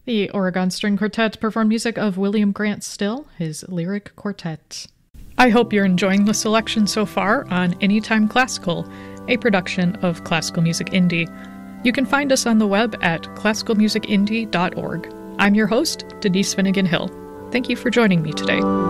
The Oregon String Quartet performed music of William Grant Still, his lyric quartet. I hope you're enjoying the selection so far on Anytime Classical, a production of Classical Music Indie. You can find us on the web at classicalmusicindie.org. I'm your host, Denise Finnegan Hill. Thank you for joining me today.